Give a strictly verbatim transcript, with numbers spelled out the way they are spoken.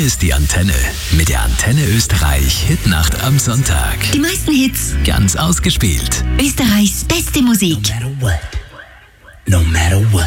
ist die Antenne. Mit der Antenne Österreich Hitnacht am Sonntag. Die meisten Hits. Ganz ausgespielt. Österreichs beste Musik. No matter what. No matter what.